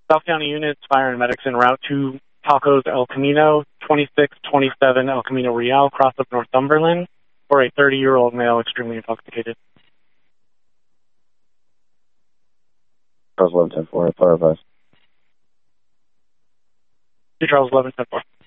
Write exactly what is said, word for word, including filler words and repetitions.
South County units, fire and medics en route to Tacos El Camino, twenty-six twenty-seven El Camino Real, cross of Northumberland, for a thirty-year-old male extremely intoxicated. Charles eleven ten four, fire advice. Two Charles eleven ten four.